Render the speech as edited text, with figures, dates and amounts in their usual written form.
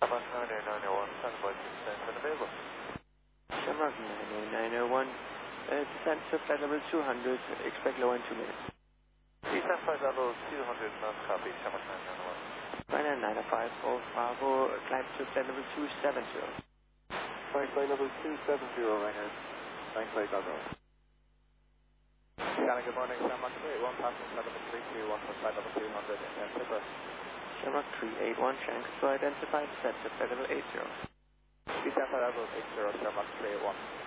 Shamrock 90901, standby to descent and available. Shamrock 90901, descent to flight level 200, expect low in 2 minutes. Descent flight level 200, not copy, Shamrock 90901. Ryanair 905, Golf Bravo, climb to flight level 270. Flight level 270, Ryanair 95 Bravo. Shannon, good morning, Shamrock 381, passing flight level 321 for flight level 200, intent Tipper. Shamrock 381, Shanghai identified, set to flight level 80. Descent flight level 80, Shamrock 381.